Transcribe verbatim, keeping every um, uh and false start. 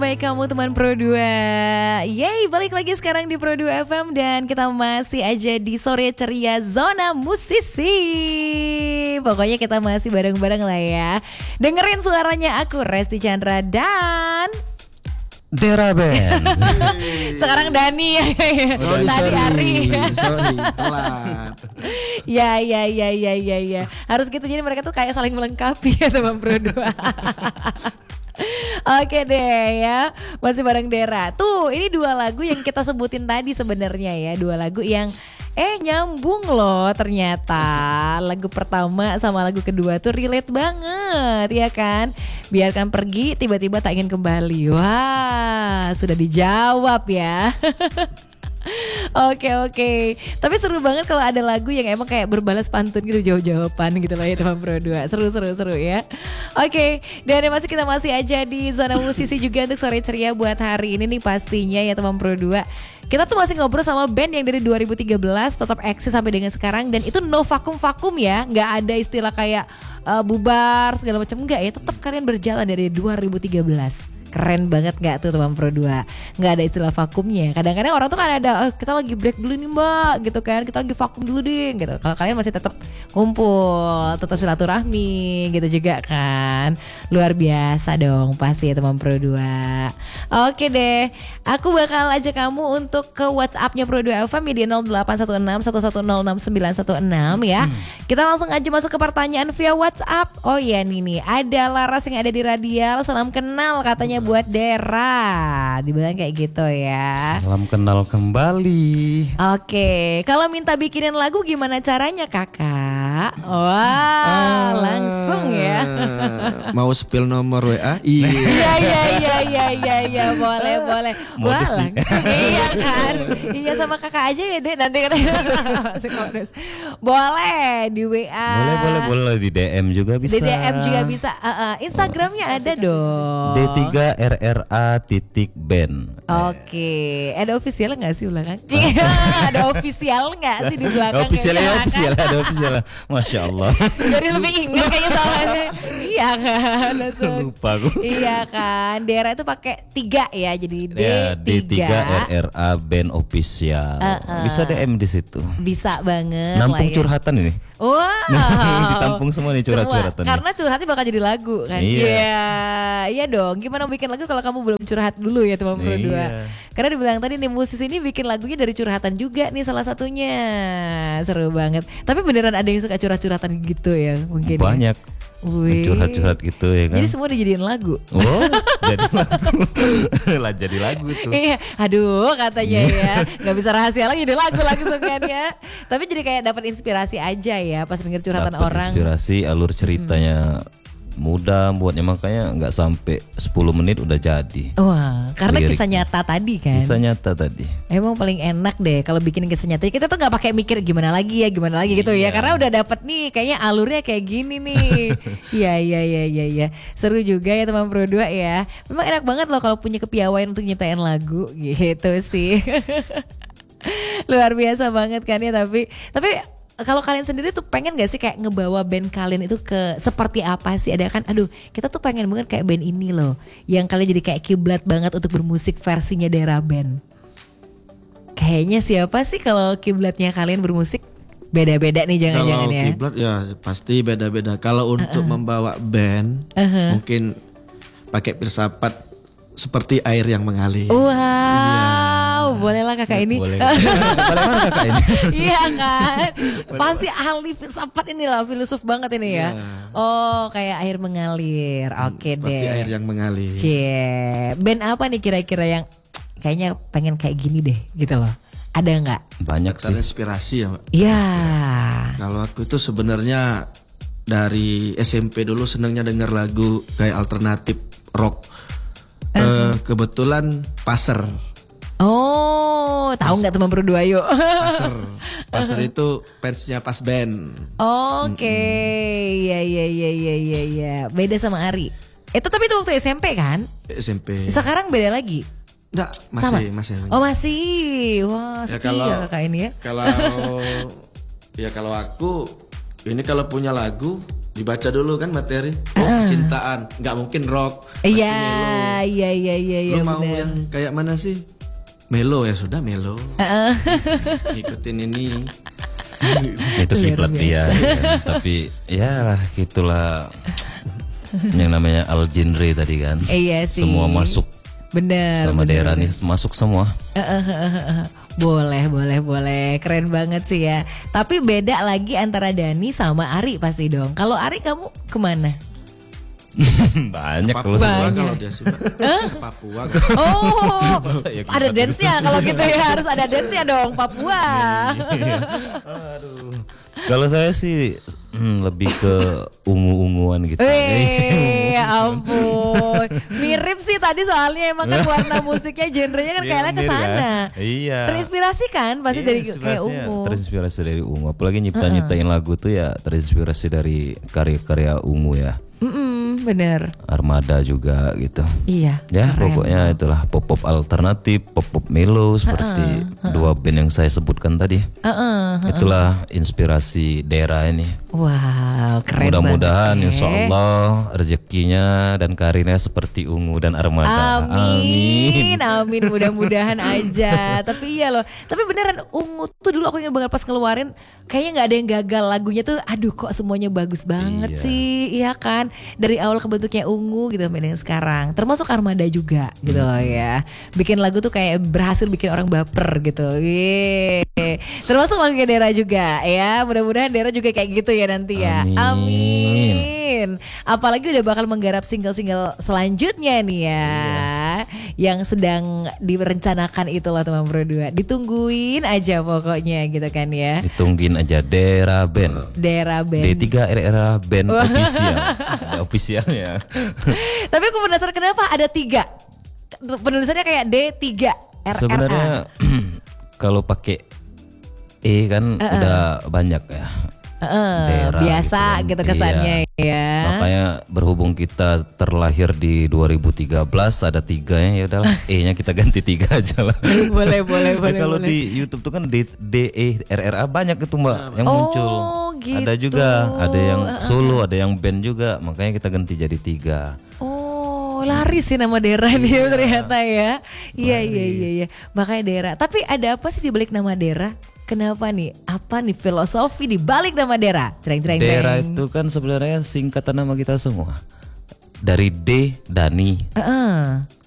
Baik kamu teman Pro dua. Yeay, balik lagi sekarang di Pro dua F M. Dan kita masih aja di sore ceria Zona Musisi. Pokoknya kita masih bareng-bareng lah ya. Dengerin suaranya aku Resti Chandra dan Dera Band. Sekarang Dani ya. Sorry, Tadi sorry, Ari. sorry, telat. Ya, ya, ya, ya, ya, ya. Harus gitu, jadi mereka tuh kayak saling melengkapi ya teman Pro dua. Oke deh ya, masih bareng Dera. Tuh, ini dua lagu yang kita sebutin tadi sebenarnya ya, dua lagu yang eh nyambung loh ternyata. Lagu pertama sama lagu kedua tuh relate banget ya kan. Biarkan pergi, tiba-tiba tak ingin kembali. Wah, sudah dijawab ya. Oke oke, tapi seru banget kalau ada lagu yang emang kayak berbalas pantun gitu, jawab-jawaban gitu lah ya teman Pro dua. Seru seru seru ya. Oke, dan masih kita masih aja di Zona Musisi juga untuk sore ceria buat hari ini nih pastinya ya teman Pro dua. Kita tuh masih ngobrol sama band yang dari dua ribu tiga belas tetap eksis sampai dengan sekarang, dan itu no vakum-vakum ya, nggak ada istilah kayak uh, bubar segala macam, enggak ya, tetap kalian berjalan dari dua ribu tiga belas. Keren banget gak tuh teman Pro dua. Gak ada istilah vakumnya. Kadang-kadang orang tuh kan ada, oh, kita lagi break dulu nih mbak gitu kan, kita lagi vakum dulu deh gitu. Kalau kalian masih tetap kumpul, tetap silaturahmi gitu juga kan. Luar biasa dong pasti ya teman Pro dua. Oke deh, aku bakal ajak kamu untuk ke WhatsAppnya Pro dua F M di nol delapan satu enam satu satu nol enam sembilan satu enam ya. hmm. Kita langsung aja masuk ke pertanyaan via WhatsApp. Oh iya nih nih, ada Laras yang ada di Radial. Salam kenal katanya buat Dera, dibilang kayak gitu ya. Salam kenal kembali. Oke, kalau minta bikinin lagu gimana caranya kakak? Wah, ah, langsung ya. Mau spill nomor W A? Iya. Iya iya iya iya iya ya, boleh boleh. Wah, Modus langsung iya kan. Iya sama kakak aja ya deh, nanti katanya. Boleh di W A. Boleh boleh boleh di D M juga bisa. Di D M juga bisa. Uh, uh, Instagramnya oh, ada dong. D tiga R R A titik band. Oke, ada official nggak sih belakang? Ada official nggak sih di belakang? Officialnya official, ada official. Masya Allah. Jadi lebih ingat kayaknya soalnya. Iya kan, lupa aku. Iya kan, Dera itu pakai tiga ya, jadi D ya, D tiga R R A band official. Uh, uh. Bisa D M di situ. Bisa banget. Nampung ya. Curhatan ini. Wow. Ditampung semua nih curhat-curhatan. Karena curhatnya bakal jadi lagu kan. Iya. Yeah. Iya dong. Gimana bikin lagu kalau kamu belum curhat dulu ya teman Pro dua. Iya. Karena dibilang tadi nih musisi ini bikin lagunya dari curhatan juga nih salah satunya. Seru banget. Tapi beneran ada yang suka curhat-curhatan gitu ya mungkin. Banyak. Ya? Curhat-curhat gitu ya kan. Jadi semua dijadiin lagu. Oh, jadi lagu. Lah jadi lagu tuh. Iya, aduh katanya ya, nggak bisa rahasia lagi jadi lagu langsung kan ya. Tapi jadi kayak dapat inspirasi aja ya pas denger curhatan dapet orang. Inspirasi, alur ceritanya hmm. mudah buatnya, makanya nggak sampai sepuluh menit udah jadi. Wah, karena Lirik. Kisah nyata tadi kan. Kisah nyata tadi. Emang paling enak deh kalau bikin kisah nyata. Kita tuh nggak pakai mikir gimana lagi ya, gimana lagi gitu iya. ya. Karena udah dapet nih, kayaknya alurnya kayak gini nih. Iya iya iya iya iya. Seru juga ya teman Pro dua ya. Memang enak banget loh kalau punya kepiawaian untuk nyiptain lagu gitu sih. Luar biasa banget kan ya, tapi tapi kalau kalian sendiri tuh pengen gak sih kayak ngebawa band kalian itu ke seperti apa sih? Ada kan, aduh kita tuh pengen banget kayak band ini loh, yang kalian jadi kayak kiblat banget untuk bermusik versinya Dera Band. Kayaknya siapa sih kalau kiblatnya kalian bermusik? Beda-beda nih jangan-jangan ya. Kalau kiblat ya pasti beda-beda. Kalau untuk uh-uh. membawa band uh-huh. mungkin pakai filsafat seperti air yang mengalir. Wow, iya. bolehlah kakak ini. Boleh. Boleh mana kakak ini? Iya kan, pasti ahli filsafat ini lah, filosof banget ini ya. Yeah. Oh, kayak air mengalir. Oke hmm, deh. Seperti air yang mengalir. Cie, band apa nih kira-kira yang kayaknya pengen kayak gini deh, gitu loh? Ada nggak? Banyak sih. Terinspirasi ya, Mbak. Iya. Kalau aku itu sebenarnya dari S M P dulu senangnya denger lagu kayak alternatif rock. Uh, kebetulan Passer. Oh, tahu nggak teman berdua yuk? Passer, Passer itu fansnya Pas Band. Oke, okay. ya ya ya ya ya ya. Beda sama Ari. Itu tapi itu waktu S M P kan? S M P. Sekarang beda lagi? Enggak, masih sama? masih. Oh masih. Wah, ya, setia kalau kakak ini ya. Kalau ya kalau aku ini kalau punya lagu dibaca dulu kan materi. Oh, percintaan, nggak mungkin rock. Pasti Iya, melo. iya, iya, iya, iya. Lu mau bener. yang kayak mana sih? Melo ya sudah melo. Ikutin ini. Itu kiblat dia ya. Tapi ya lah gitulah yang namanya al genre tadi kan. Iya sih. Semua masuk Bener. sama bener, daerah bener. ini masuk semua. Boleh, boleh, boleh. Keren banget sih ya. Tapi beda lagi antara Dani sama Ari pasti dong. Kalau Ari kamu kemana? Banyak Papua loh. kalau dia suka. Papua. Oh, ya ada dance-nya kalau gitu ya, harus ada dance-nya dong, Papua. Aduh. Kalau saya sih hmm, lebih ke ungu-unguan gitu. Wih, ya ampun. Mirip sih tadi soalnya emang kan warna musiknya genrenya kan Iya, kayaknya ke mirip sana. kan? Iya. Terinspirasi kan pasti Iya, dari kayak inspirasinya ungu. Terinspirasi dari ungu. Apalagi nyiptain-nyiptain lagu tuh ya terinspirasi dari karya-karya ungu ya. Mm-mm, bener. Armada juga gitu. Iya. Ya keren. pokoknya itulah pop-pop alternatif, pop-pop melo seperti dua band yang saya sebutkan tadi. Uh-uh. Itulah inspirasi daerah ini. Wow, keren Mudah-mudahan banget. insya Allah rezekinya dan karirnya seperti ungu dan Armada. Amin, amin, mudah-mudahan aja. Tapi iya loh, tapi beneran ungu tuh dulu aku ingat banget pas keluarin, kayaknya nggak ada yang gagal lagunya tuh. Aduh, kok semuanya bagus banget Iya. sih, iya kan? Dari awal kebentuknya ungu gitu sampai dengan sekarang. Termasuk Armada juga gitu loh ya. Bikin lagu tuh kayak berhasil bikin orang baper gitu. Yeay. Termasuk lagunya Dera juga ya. Mudah-mudahan Dera juga kayak gitu ya nanti ya. Amin. Amin. Apalagi udah bakal menggarap single-single selanjutnya nih ya. Yang sedang direncanakan itu loh teman berdua. Ditungguin aja pokoknya gitu kan ya. Ditungguin aja Dera Band. Dera Band. D tiga R R A Band official. Ada officialnya. Tapi aku penasaran kenapa ada tiga. Penulisannya kayak D tiga R R A. Sebenarnya kalau pakai E kan udah banyak ya. Heeh, Dera biasa gitu gitu, kan. kesannya Iya. ya. Makanya berhubung kita terlahir di dua ribu tiga belas ada tiga ya, ya udahlah E-nya kita ganti tiga aja lah. boleh, boleh, Ya, boleh. kalau boleh. di YouTube tuh kan D, D E R R A banyak itu Mbak yang Oh, muncul. Ada gitu. juga, ada yang solo, ada yang band juga. Makanya kita ganti jadi tiga. Oh, laris sih nama Dera nih ternyata ya. Iya, iya, iya, iya. Makanya Dera. Tapi ada apa sih di balik nama Dera? Kenapa nih? Apa nih filosofi di balik nama Dera? Cereng, cereng, Dera cereng. itu kan sebenarnya singkatan nama kita semua. Dari D, Dani. Heeh.